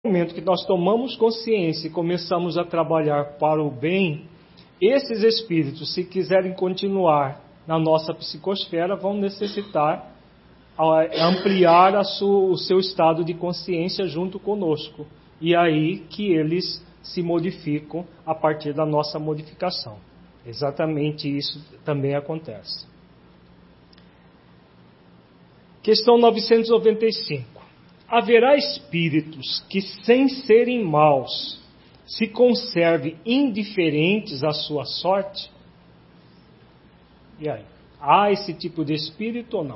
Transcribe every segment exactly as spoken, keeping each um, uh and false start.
momento que nós tomamos consciência e começamos a trabalhar para o bem, esses espíritos, se quiserem continuar na nossa psicosfera, vão necessitar ampliar a sua, o seu estado de consciência junto conosco. E aí que eles se modificam a partir da nossa modificação. Exatamente isso também acontece. Questão novecentos e noventa e cinco. Haverá espíritos que, sem serem maus, se conservem indiferentes à sua sorte? E aí? Há esse tipo de espírito ou não?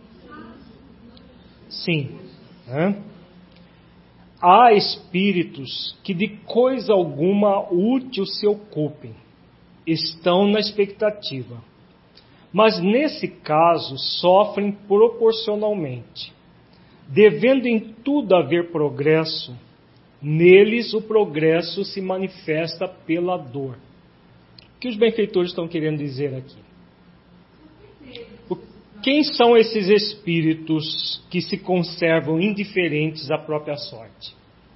Sim. Né? Há espíritos que de coisa alguma útil se ocupem, estão na expectativa, mas nesse caso sofrem proporcionalmente. Devendo em tudo haver progresso, neles o progresso se manifesta pela dor. O que os benfeitores estão querendo dizer aqui? Quem são esses espíritos que se conservam indiferentes à própria sorte?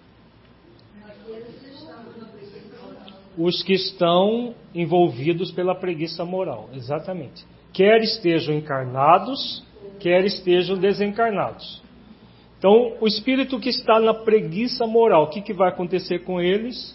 Os que estão envolvidos pela preguiça moral, exatamente. Quer estejam encarnados, quer estejam desencarnados. Então, o espírito que está na preguiça moral, o que, que vai acontecer com eles?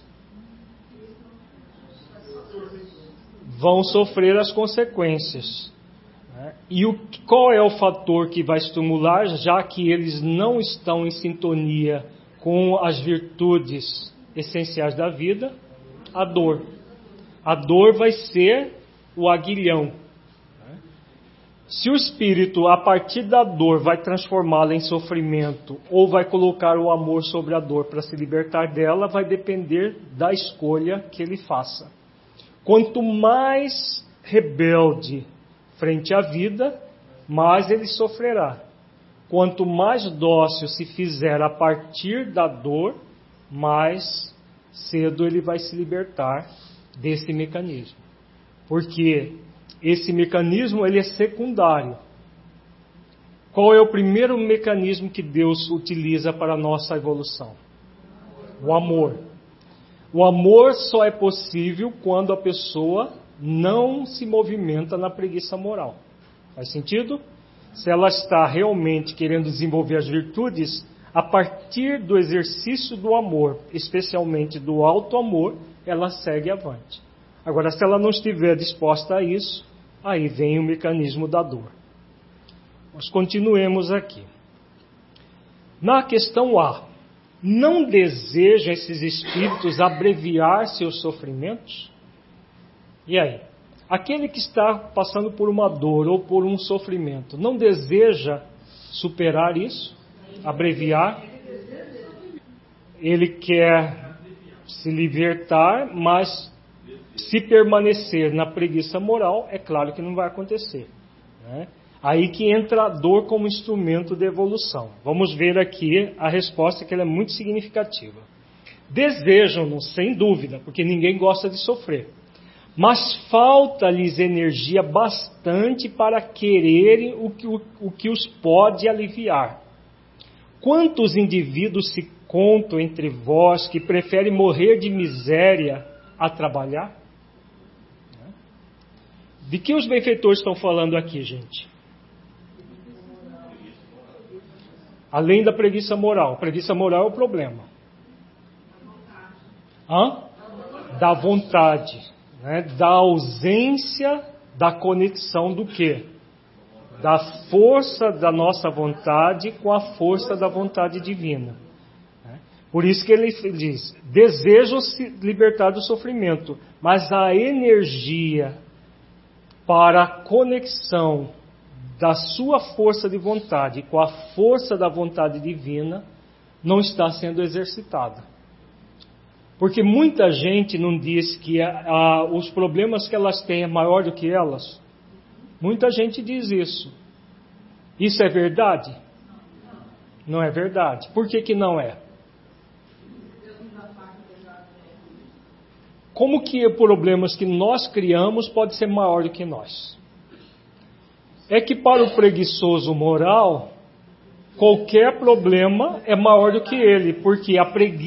Vão sofrer as consequências. E o, qual é o fator que vai estimular, já que eles não estão em sintonia com as virtudes essenciais da vida? A dor. A dor vai ser o aguilhão. Se o espírito, a partir da dor, vai transformá-la em sofrimento ou vai colocar o amor sobre a dor para se libertar dela, vai depender da escolha que ele faça. Quanto mais rebelde frente à vida, mais ele sofrerá. Quanto mais dócil se fizer a partir da dor, mais cedo ele vai se libertar desse mecanismo. Porque esse mecanismo ele é secundário. Qual é o primeiro mecanismo que Deus utiliza para a nossa evolução? O amor. O amor só é possível quando a pessoa não se movimenta na preguiça moral. Faz sentido? Se ela está realmente querendo desenvolver as virtudes, a partir do exercício do amor, especialmente do alto amor, ela segue avante. Agora, se ela não estiver disposta a isso, aí vem o mecanismo da dor. Nós continuemos aqui. Na questão A, não desejam esses espíritos abreviar seus sofrimentos? E aí? Aquele que está passando por uma dor ou por um sofrimento, não deseja superar isso? Abreviar? Ele quer se libertar, mas se permanecer na preguiça moral, é claro que não vai acontecer. Né? Aí que entra a dor como instrumento de evolução. Vamos ver aqui a resposta, que ela é muito significativa. Desejam-no, sem dúvida, porque ninguém gosta de sofrer. Mas falta-lhes energia bastante para quererem o que, o, o que os pode aliviar. Quantos indivíduos se contam entre vós que preferem morrer de miséria a trabalhar? De que os benfeitores estão falando aqui, gente? Além da preguiça moral. A preguiça moral é o problema. Hã? Da vontade. Né? Da ausência da conexão do quê? Da força da nossa vontade com a força da vontade divina. Por isso que ele diz, desejam se libertar do sofrimento, mas a energia para a conexão da sua força de vontade com a força da vontade divina não está sendo exercitada. Porque muita gente não diz que a, a, os problemas que elas têm é maior do que elas. Muita gente diz isso. Isso é verdade? Não é verdade. Por que que não é? Como que problemas que nós criamos pode ser maior do que nós? É que para o preguiçoso moral, qualquer problema é maior do que ele, porque a preguiça